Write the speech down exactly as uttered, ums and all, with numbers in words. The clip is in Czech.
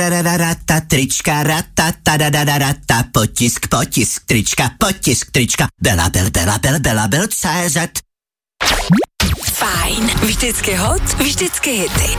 ta trička, rata, ta da da da rata, potisk, potisk, trička, potisk, trička, Bela, bel, bela, bel, bela, bel, C Z. Fajn, vždycky hot, vždycky hity.